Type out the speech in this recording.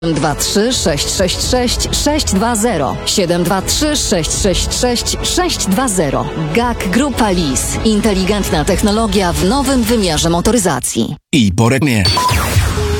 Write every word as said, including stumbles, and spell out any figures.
dwa trzy sześć sześć sześć sześć dwa zero siedem dwa trzy sześć sześć sześć sześć dwa zero. G A K Grupa Lease. Inteligentna technologia w nowym wymiarze motoryzacji. I po reklamie.